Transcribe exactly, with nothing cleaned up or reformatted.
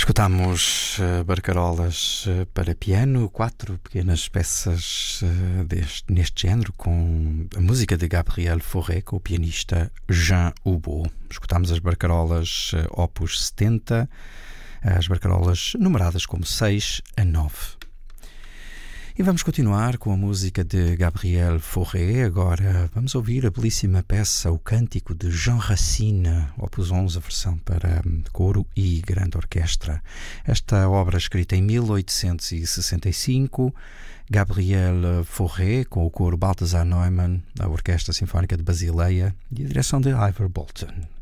Escutamos uh, barcarolas uh, para piano, quatro pequenas peças uh, deste, neste género, com a música de Gabriel Fauré, com o pianista Jean Hubo. Escutámos as barcarolas uh, Opus setenta, as barcarolas numeradas como seis a nove. E vamos continuar com a música de Gabriel Fauré. Agora vamos ouvir a belíssima peça O Cântico de Jean Racine, Opus onze, a versão para coro e grande orquestra. Esta obra escrita em mil oitocentos e sessenta e cinco, Gabriel Fauré com o coro Balthazar Neumann, a Orquestra Sinfónica de Basileia e a direção de Ivor Bolton.